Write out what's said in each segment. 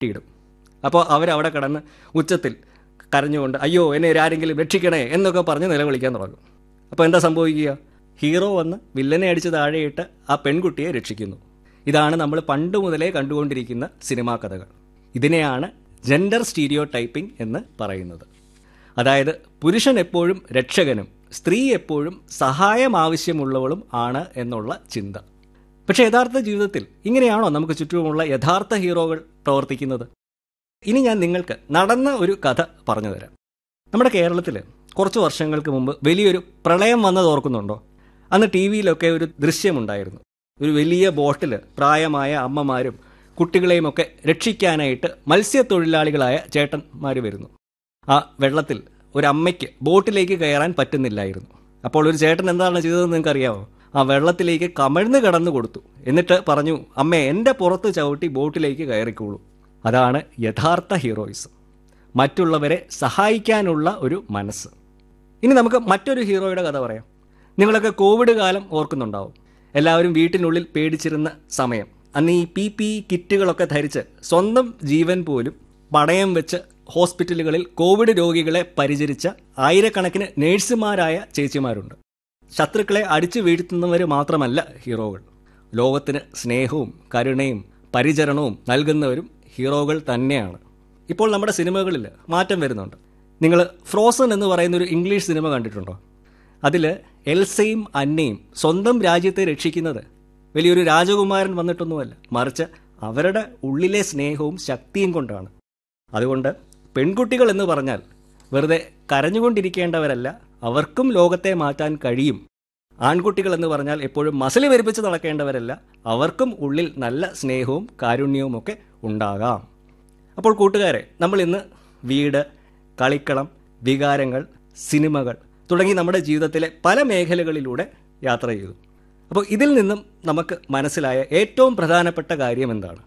കെട്ടിയിടും. അപ്പോൾ അവരവിടെ കിടന്ന് ഉച്ചത്തിൽ കരഞ്ഞുകൊണ്ട് അയ്യോ എന്നെ ആരെങ്കിലും രക്ഷിക്കണേ എന്നൊക്കെ പറഞ്ഞ് നിലവിളിക്കാൻ തുടങ്ങും. അപ്പോൾ എന്താ സംഭവിക്കുക? ഹീറോ വന്ന് വില്ലനെ അടിച്ച് താഴെയിട്ട് ആ പെൺകുട്ടിയെ രക്ഷിക്കുന്നു. ഇതാണ് നമ്മൾ പണ്ട് മുതലേ കണ്ടുകൊണ്ടിരിക്കുന്ന സിനിമാ കഥകൾ. ഇതിനെയാണ് ജെൻഡർ സ്റ്റീരിയോ ടൈപ്പിംഗ് എന്ന് പറയുന്നത്. അതായത് പുരുഷൻ എപ്പോഴും രക്ഷകനും സ്ത്രീ എപ്പോഴും സഹായം ആവശ്യമുള്ളവളും ആണ് എന്നുള്ള ചിന്ത. പക്ഷേ യഥാർത്ഥ ജീവിതത്തിൽ ഇങ്ങനെയാണോ നമുക്ക് ചുറ്റുമുള്ള യഥാർത്ഥ ഹീറോകൾ പ്രവർത്തിക്കുന്നത്? ഇനി ഞാൻ നിങ്ങൾക്ക് നടന്ന ഒരു കഥ പറഞ്ഞു തരാം. നമ്മുടെ കേരളത്തിൽ കുറച്ച് വർഷങ്ങൾക്ക് മുമ്പ് വലിയൊരു പ്രളയം വന്നത് ഓർക്കുന്നുണ്ടോ? അന്ന് ടി വിയിലൊക്കെ ഒരു ദൃശ്യമുണ്ടായിരുന്നു. ഒരു വലിയ ബോട്ടിൽ പ്രായമായ അമ്മമാരും കുട്ടികളെയും ഒക്കെ രക്ഷിക്കാനായിട്ട് മത്സ്യത്തൊഴിലാളികളായ ചേട്ടന്മാർ വരുന്നു. ആ വെള്ളത്തിൽ ഒരമ്മയ്ക്ക് ബോട്ടിലേക്ക് കയറാൻ പറ്റുന്നില്ലായിരുന്നു. അപ്പോൾ ഒരു ചേട്ടൻ എന്താണ് ചെയ്തതെന്ന് നിങ്ങൾക്കറിയാമോ? ആ വെള്ളത്തിലേക്ക് കമഴ്ന്ന് കിടന്നു കൊടുത്തു. എന്നിട്ട് പറഞ്ഞു, അമ്മേ എൻ്റെ പുറത്ത് ചവിട്ടി ബോട്ടിലേക്ക് കയറിക്കോളൂ. അതാണ് യഥാർത്ഥ ഹീറോയിസം, മറ്റുള്ളവരെ സഹായിക്കാനുള്ള ഒരു മനസ്സ്. ഇനി നമുക്ക് മറ്റൊരു ഹീറോയുടെ കഥ പറയാം. നിങ്ങളൊക്കെ കോവിഡ് കാലം ഓർക്കുന്നുണ്ടാവും. എല്ലാവരും വീട്ടിനുള്ളിൽ പേടിച്ചിരുന്ന സമയം. അന്ന് ഈ PPE കിറ്റുകളൊക്കെ ധരിച്ച് സ്വന്തം ജീവൻ പോലും പണയം വെച്ച് ഹോസ്പിറ്റലുകളിൽ കോവിഡ് രോഗികളെ പരിചരിച്ച ആയിരക്കണക്കിന് നേഴ്സുമാരായ ചേച്ചിമാരുണ്ട്. ശത്രുക്കളെ അടിച്ചു വീഴ്ത്തുന്നവർ മാത്രമല്ല ഹീറോകൾ. ലോകത്തിന് സ്നേഹവും കരുണയും പരിചരണവും നൽകുന്നവരും ഹീറോകൾ തന്നെയാണ്. ഇപ്പോൾ നമ്മുടെ സിനിമകളിൽ മാറ്റം വരുന്നുണ്ട്. നിങ്ങൾ ഫ്രോസൺ എന്ന് പറയുന്നൊരു ഇംഗ്ലീഷ് സിനിമ കണ്ടിട്ടുണ്ടോ? അതിൽ എൽസയും അന്നയും സ്വന്തം രാജ്യത്തെ രക്ഷിക്കുന്നത് വലിയൊരു രാജകുമാരൻ വന്നിട്ടൊന്നുമല്ല, മറിച്ച് അവരുടെ ഉള്ളിലെ സ്നേഹവും ശക്തിയും കൊണ്ടാണ്. അതുകൊണ്ട് പെൺകുട്ടികൾ എന്ന് പറഞ്ഞാൽ വെറുതെ കരഞ്ഞുകൊണ്ടിരിക്കേണ്ടവരല്ല, അവർക്കും ലോകത്തെ മാറ്റാൻ കഴിയും. ആൺകുട്ടികൾ എന്ന് പറഞ്ഞാൽ എപ്പോഴും മസിൽ വെരിപ്പിച്ച് നടക്കേണ്ടവരല്ല, അവർക്കും ഉള്ളിൽ നല്ല സ്നേഹവും കാരുണ്യവും ഒക്കെ ഉണ്ടാകാം. അപ്പോൾ കൂട്ടുകാരെ, നമ്മൾ ഇന്ന് വീട്, കളിക്കളം, വികാരങ്ങൾ, സിനിമകൾ തുടങ്ങി നമ്മുടെ ജീവിതത്തിലെ പല മേഖലകളിലൂടെ യാത്ര ചെയ്തു. അപ്പോൾ ഇതിൽ നിന്നും നമുക്ക് മനസ്സിലായ ഏറ്റവും പ്രധാനപ്പെട്ട കാര്യം എന്താണ്?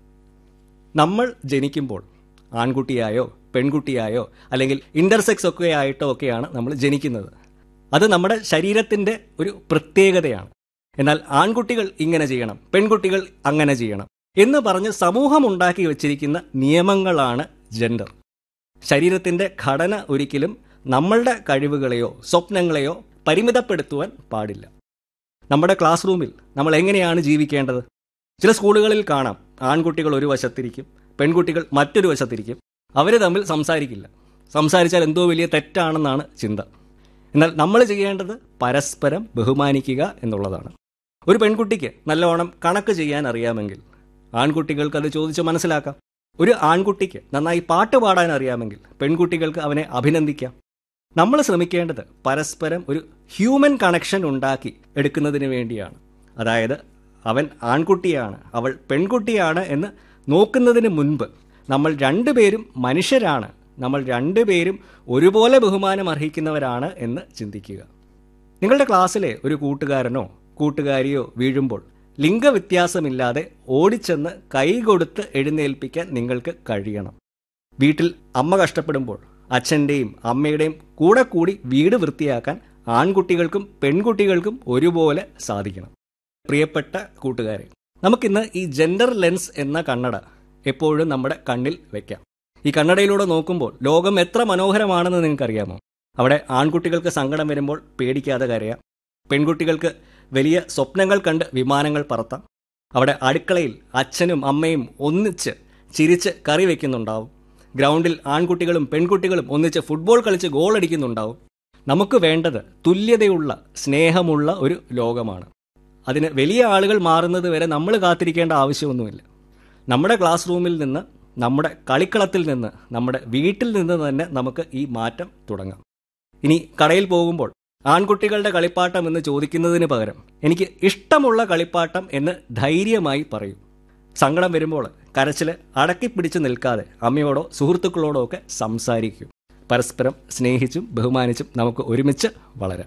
നമ്മൾ ജനിക്കുമ്പോൾ ആൺകുട്ടിയായോ പെൺകുട്ടിയായോ അല്ലെങ്കിൽ ഇൻ്റർസെക്സ് ഒക്കെ ആയിട്ടോ ഒക്കെയാണ് നമ്മൾ ജനിക്കുന്നത്. അത് നമ്മുടെ ശരീരത്തിൻ്റെ ഒരു പ്രത്യേകതയാണ്. എന്നാൽ ആൺകുട്ടികൾ ഇങ്ങനെ ചെയ്യണം, പെൺകുട്ടികൾ അങ്ങനെ ചെയ്യണം എന്ന് പറഞ്ഞ് സമൂഹം ഉണ്ടാക്കി വച്ചിരിക്കുന്ന നിയമങ്ങളാണ് ജെൻഡർ. ശരീരത്തിൻ്റെ ഘടന ഒരിക്കലും നമ്മളുടെ കഴിവുകളെയോ സ്വപ്നങ്ങളെയോ പരിമിതപ്പെടുത്തുവാൻ പാടില്ല. നമ്മുടെ ക്ലാസ് റൂമിൽ നമ്മൾ എങ്ങനെയാണ് ജീവിക്കേണ്ടത്? ചില സ്കൂളുകളിൽ കാണാം, ആൺകുട്ടികൾ ഒരു വശത്തിരിക്കും, പെൺകുട്ടികൾ മറ്റൊരു വശത്തിരിക്കും. അവർ തമ്മിൽ സംസാരിക്കില്ല. സംസാരിച്ചാൽ എന്തോ വലിയ തെറ്റാണെന്നാണ് ചിന്ത. എന്നാൽ നമ്മൾ ചെയ്യേണ്ടത് പരസ്പരം ബഹുമാനിക്കുക എന്നുള്ളതാണ്. ഒരു പെൺകുട്ടിക്ക് നല്ലവണ്ണം കണക്ക് ചെയ്യാൻ അറിയാമെങ്കിൽ ആൺകുട്ടികൾക്ക് അത് ചോദിച്ച് മനസ്സിലാക്കാം. ഒരു ആൺകുട്ടിക്ക് നന്നായി പാട്ട് പാടാൻ അറിയാമെങ്കിൽ പെൺകുട്ടികൾക്ക് അവനെ അഭിനന്ദിക്കാം. നമ്മൾ ശ്രമിക്കേണ്ടത് പരസ്പരം ഒരു ഹ്യൂമൻ കണക്ഷൻ ഉണ്ടാക്കി എടുക്കുന്നതിന് വേണ്ടിയാണ്. അതായത് അവൻ ആൺകുട്ടിയാണ്, അവൾ പെൺകുട്ടിയാണ് എന്ന് നോക്കുന്നതിന് മുൻപ് നമ്മൾ രണ്ടുപേരും മനുഷ്യരാണ്, നമ്മൾ രണ്ടുപേരും ഒരുപോലെ ബഹുമാനം അർഹിക്കുന്നവരാണ് എന്ന് ചിന്തിക്കുക. നിങ്ങളുടെ ക്ലാസ്സിലെ ഒരു കൂട്ടുകാരനോ കൂട്ടുകാരിയോ വീഴുമ്പോൾ ലിംഗവ്യത്യാസമില്ലാതെ ഓടിച്ചെന്ന് കൈ കൊടുത്ത് എഴുന്നേൽപ്പിക്കാൻ നിങ്ങൾക്ക് കഴിയണം. വീട്ടിൽ അമ്മ കഷ്ടപ്പെടുമ്പോൾ അച്ഛൻ്റെയും അമ്മയുടെയും കൂടെ കൂടി വീട് വൃത്തിയാക്കാൻ ആൺകുട്ടികൾക്കും പെൺകുട്ടികൾക്കും ഒരുപോലെ സാധിക്കണം. പ്രിയപ്പെട്ട കൂട്ടുകാരെ, നമുക്കിന്ന് ഈ ജെൻഡർ ലെൻസ് എന്ന കണ്ണട എപ്പോഴും നമ്മുടെ കണ്ണിൽ വയ്ക്കാം. ഈ കണ്ണടയിലൂടെ നോക്കുമ്പോൾ ലോകം എത്ര മനോഹരമാണെന്ന് നിങ്ങൾക്കറിയാമോ? അവിടെ ആൺകുട്ടികൾക്ക് സങ്കടം വരുമ്പോൾ പേടിക്കാതെ കരയാം, പെൺകുട്ടികൾക്ക് വലിയ സ്വപ്നങ്ങൾ കണ്ട് വിമാനങ്ങൾ പറത്താം. അവിടെ അടുക്കളയിൽ അച്ഛനും അമ്മയും ഒന്നിച്ച് ചിരിച്ച് കറി വയ്ക്കുന്നുണ്ടാവും. ഗ്രൗണ്ടിൽ ആൺകുട്ടികളും പെൺകുട്ടികളും ഒന്നിച്ച് ഫുട്ബോൾ കളിച്ച് ഗോൾ അടിക്കുന്നുണ്ടാവും. നമുക്ക് വേണ്ടത് തുല്യതയുള്ള സ്നേഹമുള്ള ഒരു ലോകമാണ്. അതിന് വലിയ ആളുകൾ മാറുന്നത് വരെ നമ്മൾ കാത്തിരിക്കേണ്ട ആവശ്യമൊന്നുമില്ല. നമ്മുടെ ക്ലാസ് റൂമിൽ നിന്ന്, നമ്മുടെ കളിക്കളത്തിൽ നിന്ന്, നമ്മുടെ വീട്ടിൽ നിന്ന് തന്നെ നമുക്ക് ഈ മാറ്റം തുടങ്ങാം. ഇനി കടയിൽ പോകുമ്പോൾ ആൺകുട്ടികളുടെ കളിപ്പാട്ടം എന്ന് ചോദിക്കുന്നതിന് പകരം എനിക്ക് ഇഷ്ടമുള്ള കളിപ്പാട്ടം എന്ന് ധൈര്യമായി പറയൂ. സങ്കടം വരുമ്പോൾ കരച്ചിൽ അടക്കിപ്പിടിച്ച് നിൽക്കാതെ അമ്മയോടോ സുഹൃത്തുക്കളോടോ ഒക്കെ സംസാരിക്കൂ. പരസ്പരം സ്നേഹിച്ചും ബഹുമാനിച്ചും നമുക്ക് ഒരുമിച്ച് വളരാം.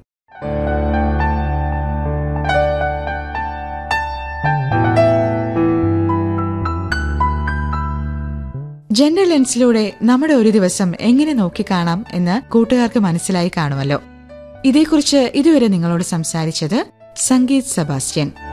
ജെൻഡർ ലെൻസിലൂടെ നമ്മുടെ ഒരു ദിവസം എങ്ങനെ നോക്കിക്കാണാം എന്ന് കൂട്ടുകാർക്ക് മനസ്സിലായി കാണുമല്ലോ. ഇതേക്കുറിച്ച് ഇതുവരെ നിങ്ങളോട് സംസാരിച്ചത് സംഗീത് സെബാസ്റ്റ്യൻ.